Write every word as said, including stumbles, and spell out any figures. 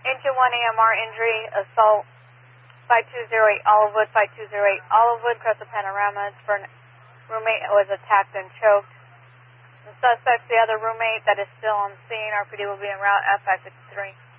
Engine one A M R injury, assault five two zero eight Olivewood, five two zero eight Olivewood, Crescent Panorama. It's for roommate was attacked and choked. The suspect's the other roommate that is still on scene. R P D will be en route at five six three.